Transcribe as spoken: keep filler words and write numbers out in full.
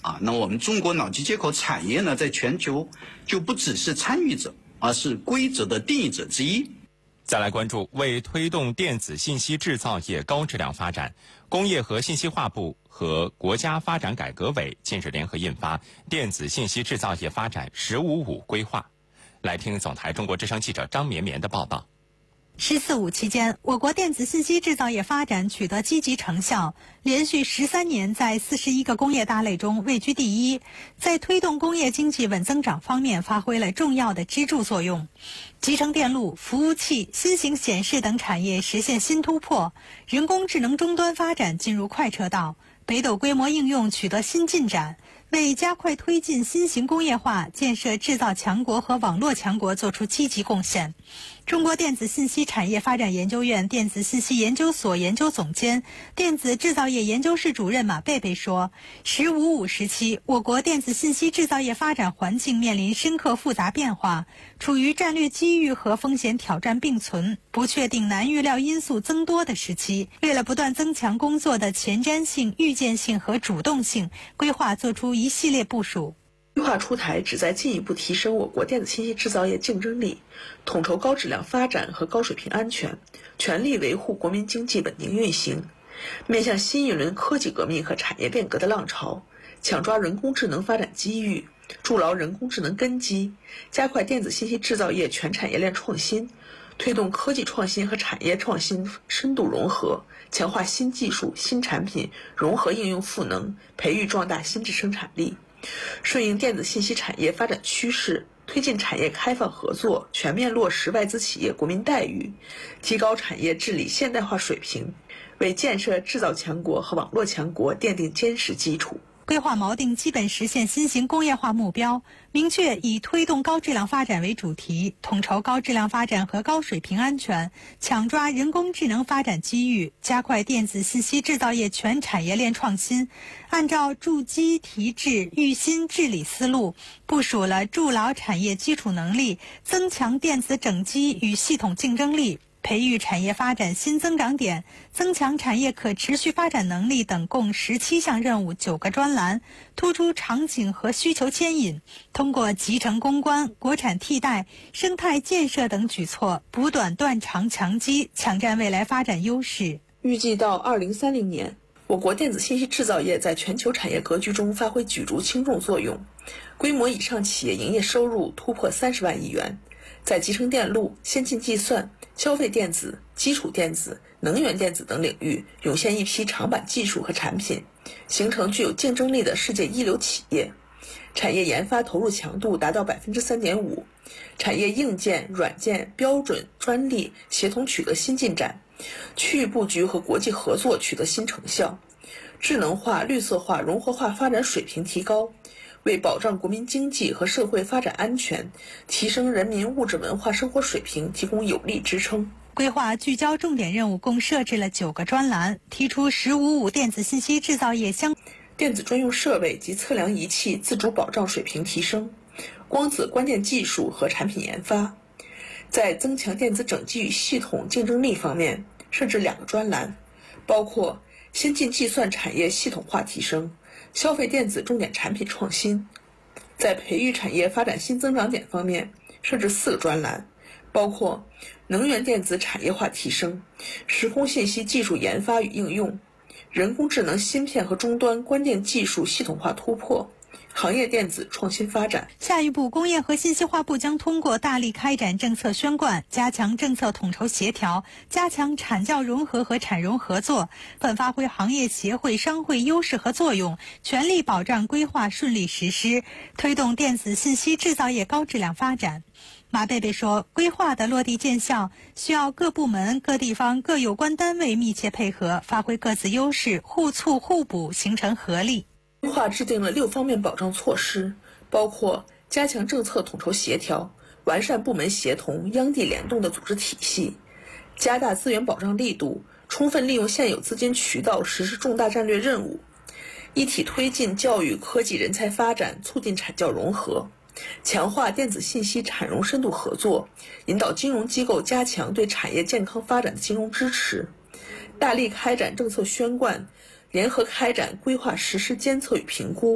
啊，那我们中国脑机接口产业呢，在全球就不只是参与者，而是规则的定义者之一。 再来关注，为推动电子信息制造业高质量发展，工业和信息化部和国家发展改革委近日联合印发《电子信息制造业发展“十五五”规划》。来听总台中国之声记者张绵绵的报道。 十四五期间，我国电子信息制造业发展取得积极成效，连续十三年在四十一个工业大类中位居第一，在推动工业经济稳增长方面发挥了重要的支柱作用。集成电路、服务器、新型显示等产业实现新突破，人工智能终端发展进入快车道，北斗规模应用取得新进展，为加快推进新型工业化、建设制造强国和网络强国作出积极贡献。中国电子信息产业发展研究院电子信息研究所研究总监、电子制造业研究室主任马贝贝说，十五五时期，我国电子信息制造业发展环境面临深刻复杂变化，处于战略机遇和风险挑战并存、不确定难预料因素增多的时期。为了不断增强工作的前瞻性、预见性和主动性，规划作出一系列部署。 规划出台旨在进一步提升我国电子信息制造业竞争力，统筹高质量发展和高水平安全，全力维护国民经济稳定运行，面向新一轮科技革命和产业变革的浪潮，抢抓人工智能发展机遇，筑牢人工智能根基，加快电子信息制造业全产业链创新，推动科技创新和产业创新深度融合，强化新技术、新产品融合应用赋能，培育壮大新质生产力。顺应电子信息产业发展趋势，推进产业开放合作，全面落实外资企业国民待遇，提高产业治理现代化水平，为建设制造强国和网络强国奠定坚实基础。 规划锚定基本实现新型工业化目标，明确以推动高质量发展为主题，统筹高质量发展和高水平安全，抢抓人工智能发展机遇，加快电子信息制造业全产业链创新。按照筑基提质、育新治理思路，部署了筑牢产业基础能力、增强电子整机与系统竞争力、培育产业发展新增长点、增强产业可持续发展能力等共十七项任务、九个专栏，突出场景和需求牵引，通过集成攻关、国产替代、生态建设等举措，补短断长强基，抢占未来发展优势。 预计到二零三零年，我国电子信息制造业在全球产业格局中发挥举足轻重作用，规模以上企业营业收入突破三十万亿元，在集成电路、先进计算、消费电子、基础电子、能源电子等领域涌现一批长板技术和产品，形成具有竞争力的世界一流企业。产业研发投入强度达到 百分之三点五， 产业硬件、软件、标准、专利协同取得新进展，区域布局和国际合作取得新成效，智能化、绿色化、融合化发展水平提高，为保障国民经济和社会发展安全，提升人民物质文化生活水平提供有力支撑。 规划聚焦重点任务共设置了九个专栏，提出“十五五”电子信息制造业相电子专用设备及测量仪器自主保障水平提升，光子关键技术和产品研发。在增强电子整机与系统竞争力方面，设置两个专栏，包括先进计算产业系统化提升、消费电子重点产品创新。在培育产业发展新增长点方面，设置四个专栏，包括能源电子产业化提升、时空信息技术研发与应用、人工智能芯片和终端关键技术系统化突破、行业电子创新发展。 下一步，工业和信息化部将通过大力开展政策宣贯，加强政策统筹协调，加强产教融合和产融合作，本发挥行业协会、商会优势和作用，全力保障规划顺利实施，推动电子信息制造业高质量发展。马贝贝说，规划的落地见效需要各部门、各地方、各有关单位密切配合，发挥各自优势，互促互补，形成合力。 规划制定了六方面保障措施，包括加强政策统筹协调，完善部门协同、央地联动的组织体系，加大资源保障力度，充分利用现有资金渠道实施重大战略任务，一体推进教育科技人才发展，促进产教融合，强化电子信息产融深度合作，引导金融机构加强对产业健康发展的金融支持，大力开展政策宣贯，联合开展规划实施监测与评估。